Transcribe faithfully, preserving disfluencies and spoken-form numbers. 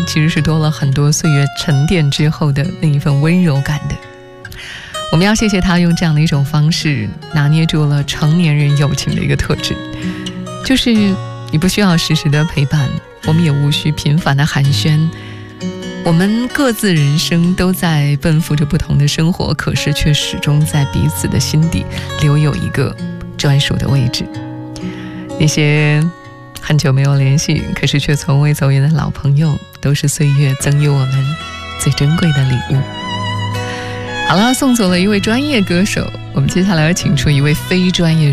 其实是多了很多岁月沉淀之后的那一份温柔感的。我们要谢谢他用这样的一种方式拿捏住了成年人友情的一个特质，就是你不需要时时的陪伴，我们也无需频繁的寒暄，我们各自人生都在奔赴着不同的生活，可是却始终在彼此的心底留有一个专属的位置。那些很久没有联系，可是却从未走远的老朋友，都是岁月赠予我们最珍贵的礼物。好了，送走了一位专业歌手，我们接下来要请出一位非专业